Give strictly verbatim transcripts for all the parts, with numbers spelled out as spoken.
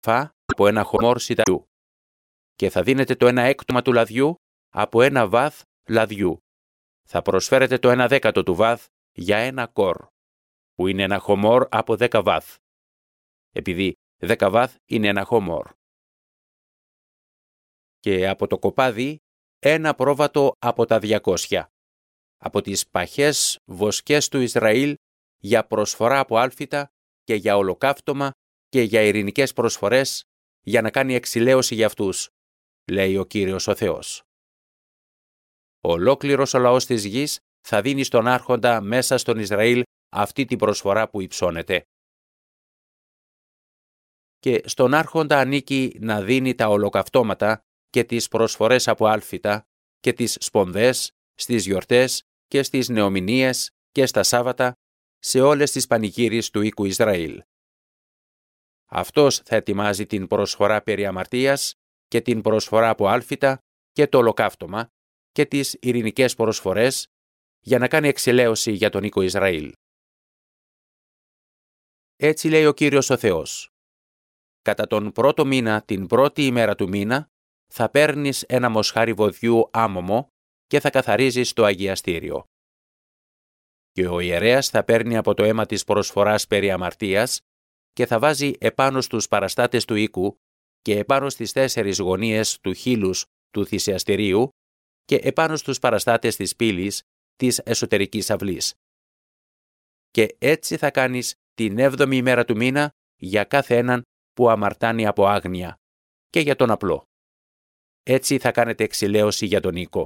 εφά από ένα χωμόρ σιταριού και θα δίνετε το ένα έκτομα του λαδιού από ένα βάθ λαδιού. Θα προσφέρετε το ένα δέκατο του βάθ για ένα κορ, που είναι ένα χωμόρ από δέκα βάθ, επειδή δέκα βάθ είναι ένα χωμόρ. Και από το κοπάδι ένα πρόβατο από τα διακόσια, από τις παχές βοσκές του Ισραήλ, για προσφορά από άλφητα και για ολοκαύτωμα και για ειρηνικές προσφορές, για να κάνει εξηλαίωση για αυτούς, λέει ο Κύριος ο Θεός. Ολόκληρος ο λαός της γης θα δίνει στον άρχοντα μέσα στον Ισραήλ αυτή την προσφορά που υψώνεται. Και στον άρχοντα ανήκει να δίνει τα ολοκαυτώματα και τις προσφορές από άλφητα και τις σπονδές στις γιορτές και στις νεομηνίες και στα Σάββατα σε όλες τις πανηγύρεις του οίκου Ισραήλ. Αυτός θα ετοιμάζει την προσφορά περί αμαρτίας και την προσφορά από άλφητα και το ολοκαύτωμα και τις ειρηνικές προσφορές για να κάνει εξηλαίωση για τον οίκο Ισραήλ. Έτσι λέει ο Κύριος ο Θεός. Κατά τον πρώτο μήνα, την πρώτη ημέρα του μήνα, θα παίρνεις ένα μοσχάρι βοδιού άμωμο και θα καθαρίζεις το αγιαστήριο. Και ο ιερέας θα παίρνει από το αίμα της προσφοράς περί αμαρτίας και θα βάζει επάνω στους παραστάτες του οίκου και επάνω στις τέσσερις γωνίες του χείλους του θυσιαστηρίου και επάνω στους παραστάτες της πύλης της εσωτερικής αυλής. Και έτσι θα κάνεις την έβδομη ημέρα του μήνα για κάθε έναν που αμαρτάνει από άγνοια και για τον απλό. Έτσι θα κάνετε εξηλαίωση για τον οίκο.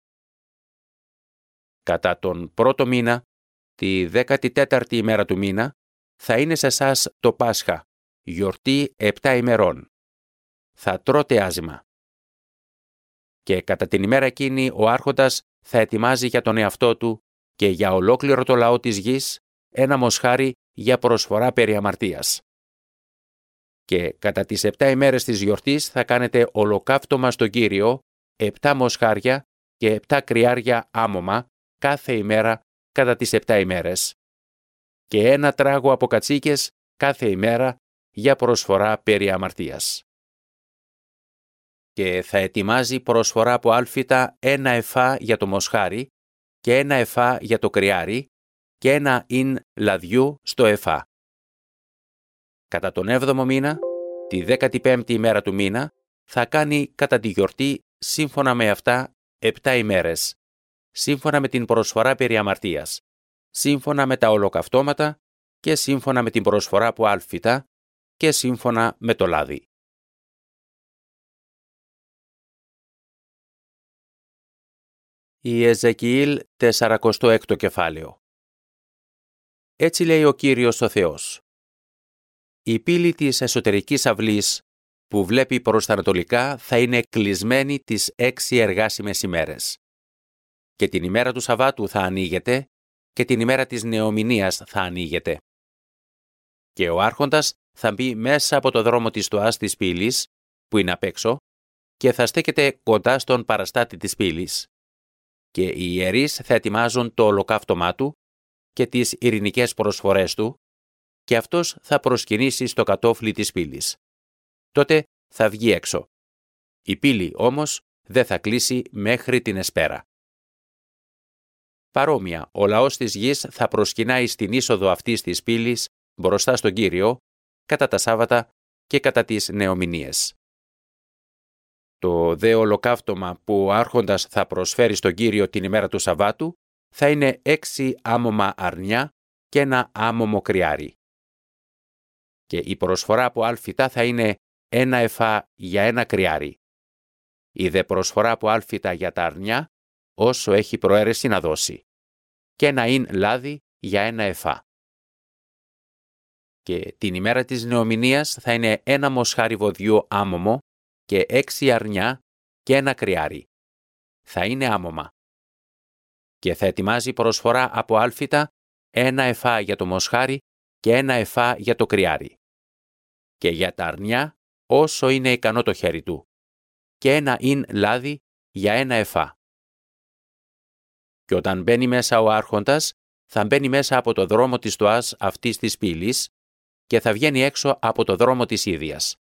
Κατά τον πρώτο μήνα, τη δέκατη τέταρτη ημέρα του μήνα, θα είναι σε εσάς το Πάσχα, γιορτή επτά ημερών. Θα τρώτε άζημα. Και κατά την ημέρα εκείνη ο άρχοντας θα ετοιμάζει για τον εαυτό του και για ολόκληρο το λαό της γης ένα μοσχάρι για προσφορά περί αμαρτίας. Και κατά τις επτά ημέρες της γιορτής θα κάνετε ολοκαύτωμα στον Κύριο επτά μοσχάρια και επτά κρυάρια άμωμα κάθε ημέρα κατά τις επτά ημέρες και ένα τράγο από κατσίκες κάθε ημέρα για προσφορά περί αμαρτίας. Και θα ετοιμάζει προσφορά από άλφητα ένα εφά για το μοσχάρι και ένα εφά για το κρυάρι και ένα ίν λαδιού στο εφά. Κατά τον έβδομο μήνα, τη δέκατη πέμπτη ημέρα του μήνα, θα κάνει κατά τη γιορτή σύμφωνα με αυτά επτά ημέρες, σύμφωνα με την προσφορά περί αμαρτίας, σύμφωνα με τα ολοκαυτώματα και σύμφωνα με την προσφορά από άλφητα και σύμφωνα με το λάδι. Η Εζεκιήλ σαράντα έξι κεφάλαιο. Έτσι λέει ο Κύριος ο Θεός. Η πύλη της εσωτερικής αυλής που βλέπει προς τα ανατολικά θα είναι κλεισμένη τις έξι εργάσιμες ημέρες. Και την ημέρα του Σαββάτου θα ανοίγεται και την ημέρα της νεομηνίας θα ανοίγεται. Και ο άρχοντας θα μπει μέσα από το δρόμο της στοάς της πύλης, που είναι απ' έξω, και θα στέκεται κοντά στον παραστάτη της πύλης. Και οι ιερείς θα ετοιμάζουν το ολοκαύτωμά του και τις ειρηνικές προσφορές του, και αυτός θα προσκυνήσει στο κατόφλι της πύλης. Τότε θα βγει έξω. Η πύλη όμως δεν θα κλείσει μέχρι την εσπέρα. Παρόμοια, ο λαός της γης θα προσκυνάει στην είσοδο αυτής της πύλης μπροστά στον Κύριο, κατά τα Σάββατα και κατά τις νεομηνίες. Το δε ολοκαύτωμα που ο άρχοντας θα προσφέρει στον Κύριο την ημέρα του Σαββάτου θα είναι έξι άμωμα αρνιά και ένα άμωμο κρυάρι. Και η προσφορά από άλφητα θα είναι ένα εφά για ένα κρυάρι. Η δε προσφορά από άλφητα για τα αρνιά όσο έχει προαίρεση να δώσει. Και ένα ίν λάδι για ένα εφά. Και την ημέρα της νεομηνίας θα είναι ένα μοσχάρι βοδιού άμωμο και έξι αρνιά και ένα κρυάρι. Θα είναι άμωμα. Και θα ετοιμάζει προσφορά από άλφητα ένα εφά για το μοσχάρι και ένα εφά για το κρυάρι. Και για τα αρνιά όσο είναι ικανό το χέρι του. Και ένα ίν λάδι για ένα εφά. Και όταν μπαίνει μέσα ο άρχοντας, θα μπαίνει μέσα από το δρόμο της στοάς αυτής της πύλης και θα βγαίνει έξω από το δρόμο της ίδιας.